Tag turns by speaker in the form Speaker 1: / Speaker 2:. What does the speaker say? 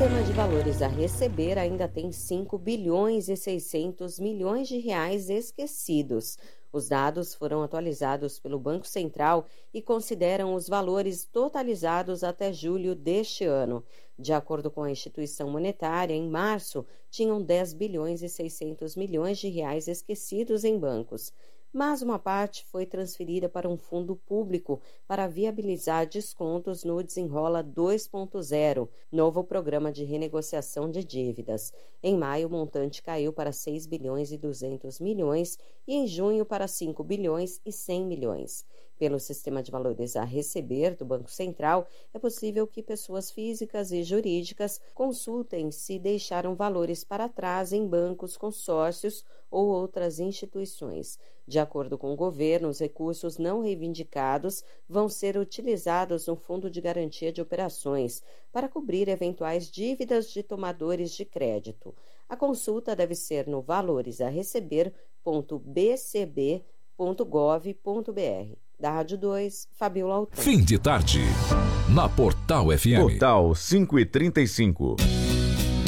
Speaker 1: sistema de valores a receber ainda tem 5 bilhões e 600 milhões de reais esquecidos. Os dados foram atualizados pelo Banco Central e consideram os valores totalizados até julho deste ano. De acordo com a instituição monetária, em março, tinham 10 bilhões e 600 milhões de reais esquecidos em bancos. Mas uma parte foi transferida para um fundo público para viabilizar descontos no Desenrola 2.0, novo programa de renegociação de dívidas. Em maio, o montante caiu para 6 bilhões e 200 milhões e em junho para 5 bilhões e 100 milhões. Pelo sistema de valores a receber do Banco Central, é possível que pessoas físicas e jurídicas consultem se deixaram valores para trás em bancos, consórcios ou outras instituições. De acordo com o governo, os recursos não reivindicados vão ser utilizados no Fundo de Garantia de Operações para cobrir eventuais dívidas de tomadores de crédito. A consulta deve ser no valoresareceber.bcb.gov.br. Da Rádio 2, Fabiola Altão.
Speaker 2: Fim de tarde, na Portal FM.
Speaker 3: Portal 5:35.